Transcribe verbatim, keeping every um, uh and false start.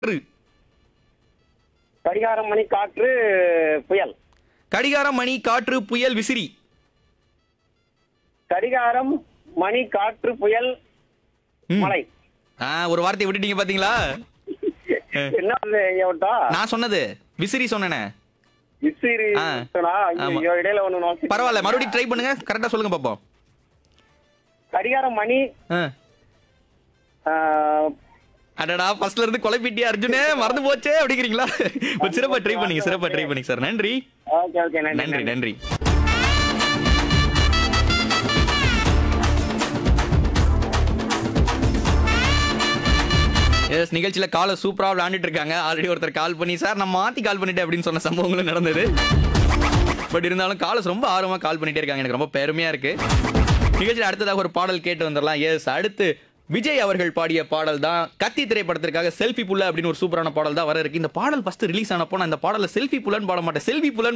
று. கடிகாரம் மணி காற்று புயல். கடிகாரம் மணி காற்று புயல் விசிறி. கடிகாரம் மணி காற்று புயல் ம். மழை. ஆ, ஒரு வார்த்தையை விட்டுட்டீங்க பாத்தீங்களா? என்ன விட்டா நான் சொன்னது விசிறி சொன்னேனே. விசிறி ஆ. சொன்னா, ஆமா. ஐயோ, இடையில ஒண்ணு நோக்கி- பரவாயில்ல, மறுபடியும் ட்ரை பண்ணுங்க, கரெக்டா சொல்லுங்க பாப்போம். கடிகாரம் மணி ஆ. ஆ, அடடா, ஃபர்ஸ்ட்ல இருந்து குழப்பிட்டியா அர்ஜுனே, மறந்து போச்சே அப்படிங்கிறீங்களா? ஒரு சிறப்பா ட்ரை பண்ணீங்க, சிறப்பா ட்ரை பண்ணீங்க சார். நன்றி ஓகே ஓகே நன்றி நன்றி நன்றி. எஸ், நிகழ்ச்சியில காலை சூப்பரா விளையாண்டுட்டு இருக்காங்க. ஆல்ரெடி ஒருத்தர் கால் பண்ணி சார் நான் மாத்தி கால் பண்ணிட்டேன் அப்படின்னு சொன்ன சம்பவங்களும் நடந்தது. பட் இருந்தாலும் காலஸ் ரொம்ப ஆர்வமா கால் பண்ணிட்டே இருக்காங்க, எனக்கு ரொம்ப பெருமையா இருக்கு. நிகழ்ச்சியில் அடுத்ததாக ஒரு பாடல் கேட்டு வந்துடலாம். எஸ், அடுத்து விஜய் அவர்கள் பாடிய பாடல் தான் கத்தி திரைப்படத்திற்காக செல்ஃபி புள்ள அப்படின்னு ஒரு சூப்பரான பாடல் தான் வர இருக்கு. இந்த பாடல் ஃபர்ஸ்ட் ரிலீஸ் ஆனப்போ நான் இந்த பாடல செல்ஃபி புள்ளன்னு பாட மாட்டேன், செல்ஃபி புள்ளன்னு